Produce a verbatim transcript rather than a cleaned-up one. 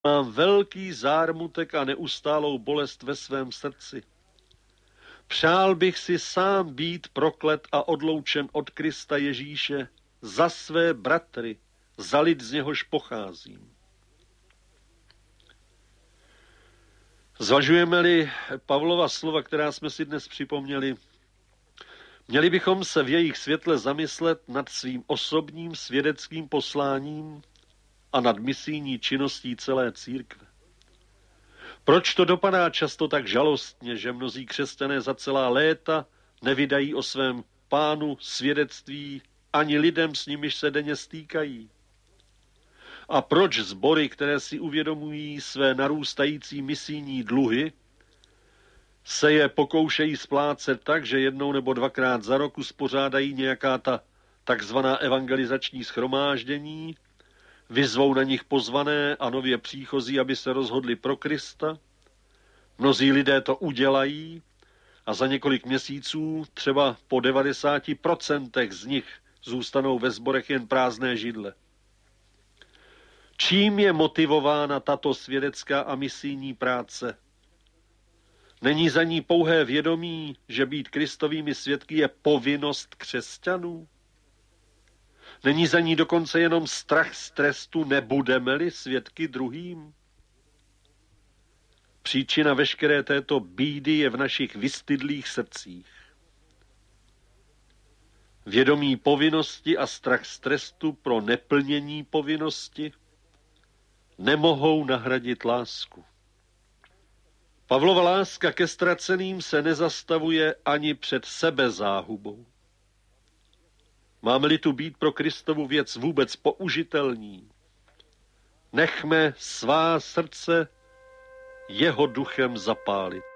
Mám velký zármutek a neustálou bolest ve svém srdci. Přál bych si sám být proklet a odloučen od Krista Ježíše za své bratry, za lid, z něhož pocházím. Zvažujeme-li Pavlova slova, která jsme si dnes připomněli, měli bychom se v jejich světle zamyslet nad svým osobním svědeckým posláním a nad misijní činností celé církve. Proč to dopadá často tak žalostně, že mnozí křesťané za celá léta nevydají o svém pánu svědectví ani lidem, s nimiž se denně stýkají? A proč sbory, které si uvědomují své narůstající misijní dluhy, se je pokoušejí splácet tak, že jednou nebo dvakrát za rok uspořádají nějaká ta takzvaná evangelizační shromáždění, vyzvou na nich pozvané a nově příchozí, aby se rozhodli pro Krista. Mnozí lidé to udělají a za několik měsíců, třeba po devadesáti procentech z nich, zůstanou ve sborech jen prázdné židle. Čím je motivována tato svědecká a misijní práce? Není za ní pouhé vědomí, že být Kristovými svědky je povinnost křesťanů? Není za ní dokonce jenom strach z trestu, nebudeme-li svědky druhým? Příčina veškeré této bídy je v našich vystydlých srdcích. Vědomí povinnosti a strach z trestu pro neplnění povinnosti nemohou nahradit lásku. Pavlova láska ke ztraceným se nezastavuje ani před sebezáhubou. Máme-li tu být pro Kristovu věc vůbec použitelní, nechme svá srdce jeho duchem zapálit.